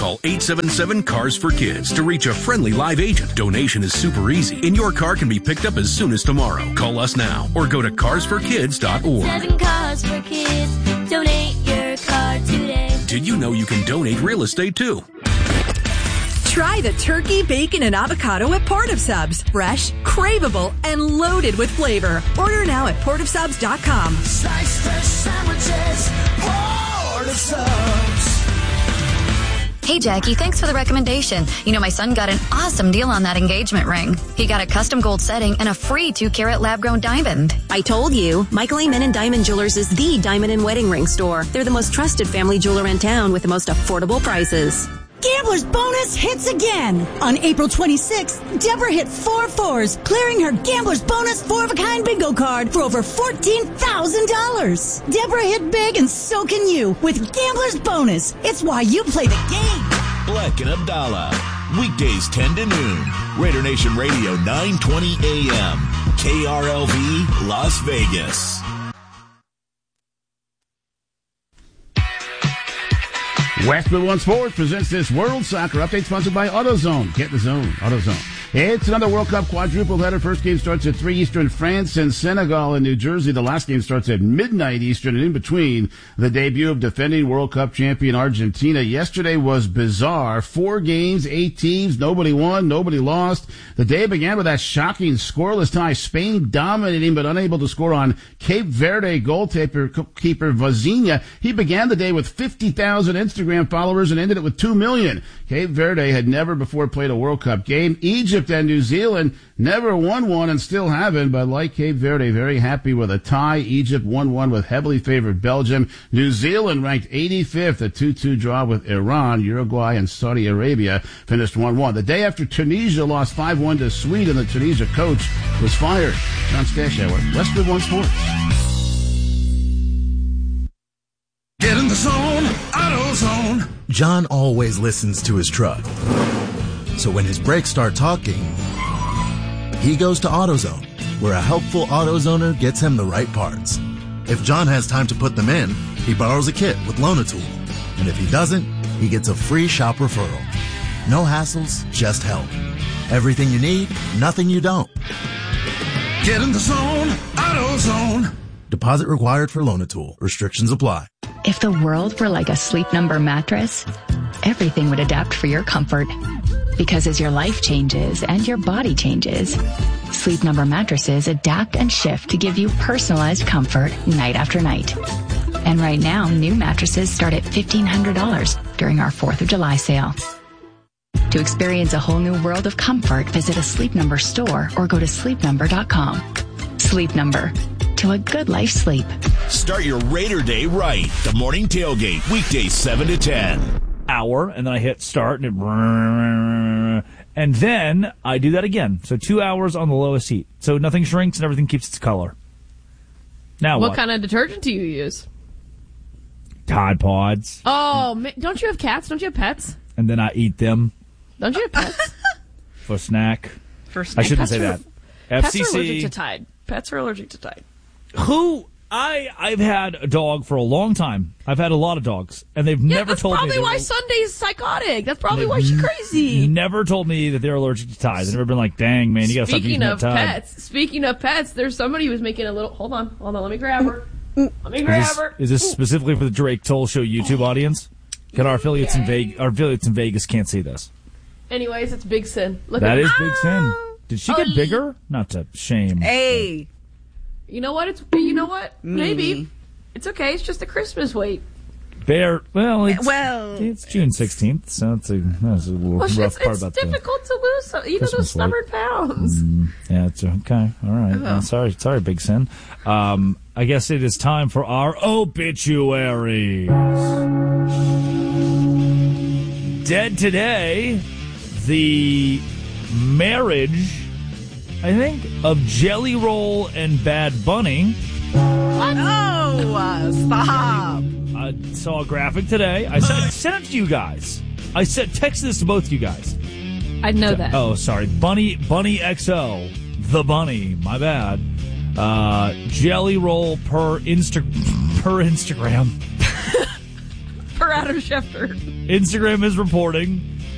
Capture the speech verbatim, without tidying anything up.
Call eight seven seven, C A R S for Kids to reach a friendly live agent. Donation is super easy, and your car can be picked up as soon as tomorrow. Call us now or go to cars for kids dot org. Seven Cars for Kids. Donate your car today. Did you know you can donate real estate too? Try the turkey, bacon, and avocado at Port of Subs. Fresh, craveable, and loaded with flavor. Order now at port of subs dot com. Slice fresh sandwiches, Port of Subs. Hey, Jackie, thanks for the recommendation. You know, my son got an awesome deal on that engagement ring. He got a custom gold setting and a free two-carat lab-grown diamond. I told you, Michael Amen and Diamond Jewelers is the diamond and wedding ring store. They're the most trusted family jeweler in town with the most affordable prices. Gambler's Bonus hits again. On April twenty-sixth, Deborah hit four fours, clearing her Gambler's Bonus four-of-a-kind bingo card for over fourteen thousand dollars. Deborah hit big, and so can you with Gambler's Bonus. It's why you play the game. Black and Abdallah, weekdays ten to noon. Raider Nation Radio, nine twenty A M. K R L V, Las Vegas. Westwood One Sports presents this World Soccer Update sponsored by AutoZone. Get the zone, AutoZone. It's another World Cup quadruple header. First game starts at three Eastern, France and Senegal in New Jersey. The last game starts at midnight Eastern, and in between, the debut of defending World Cup champion Argentina. Yesterday was bizarre. Four games, eight teams, nobody won, nobody lost. The day began with that shocking scoreless tie. Spain dominating but unable to score on Cape Verde goalkeeper keeper Vozinha. He began the day with fifty thousand Instagram followers and ended it with two million. Cape Verde had never before played a World Cup game. Egypt and New Zealand never won one and still haven't, but like Cape Verde, very happy with a tie. Egypt one one with heavily favored Belgium. New Zealand ranked eighty-fifth, a two two draw with Iran. Uruguay and Saudi Arabia finished one one. The day after Tunisia lost five one to Sweden, the Tunisia coach was fired. John Stashauer, Westwood One Sports. Get in the zone, AutoZone. John always listens to his truck. So when his brakes start talking, he goes to AutoZone, where a helpful AutoZoner gets him the right parts. If John has time to put them in, he borrows a kit with Loan-A-Tool. And if he doesn't, he gets a free shop referral. No hassles, just help. Everything you need, nothing you don't. Get in the zone, AutoZone. Deposit required for Loan-A-Tool. Restrictions apply. If the world were like a Sleep Number mattress, everything would adapt for your comfort. Because as your life changes and your body changes, Sleep Number mattresses adapt and shift to give you personalized comfort night after night. And right now, new mattresses start at fifteen hundred dollars during our fourth of July sale. To experience a whole new world of comfort, visit a Sleep Number store or go to sleep number dot com. Sleep Number. To a good life sleep. Start your Raider Day right. The morning tailgate, weekdays seven to ten. Hour, and then I hit start, and it, and then I do that again. So two hours on the lowest heat. So nothing shrinks and everything keeps its color. Now what? What kind of detergent do you use? Tide Pods. Oh, don't you have cats? Don't you have pets? And then I eat them. Don't you have pets? For snack. For snack. I shouldn't pets say are, that. F C C. Pets are allergic to Tide. Pets are allergic to Tide. Who? I, I've had a dog for a long time. I've had a lot of dogs, and they've yeah, never told me. That's probably why Sunday's psychotic. That's probably why she's crazy. Never told me that they're allergic to ties. They've never been like, dang, man, you gotta stop eating that Tide. Pets, speaking of pets, there's somebody who's making a little, hold on, hold on, let me grab her. Let me grab is this, her. Is this specifically for the Drake Toll Show YouTube audience? Can our affiliates in Vegas, our affiliates in Vegas can't see this. Anyways, it's Big Sin. Look that at is ah! Big Sin. Did she get bigger? Not to shame. Hey. You know what? It's you know what? Me. Maybe. It's okay. It's just a Christmas weight. Bear. Well, it's, well, it's June sixteenth, so it's a, that's a little well, rough it's, part it's about difficult the to lose. So, you know those stubborn weight. pounds. Mm, yeah, it's okay. All right. Oh. Uh, sorry, sorry, Big Sin. Um, I guess it is time for our obituaries. Dead today, the marriage, I think, of Jelly Roll and Bad Bunny. What? Oh, uh, stop. I saw a graphic today. I sent, sent it to you guys. I sent texted this to both you guys. I know that. Oh, sorry. Bunny Bunny X O. The Bunny. My bad. Uh, Jelly Roll per Insta per Instagram. per Adam Schefter. Instagram is reporting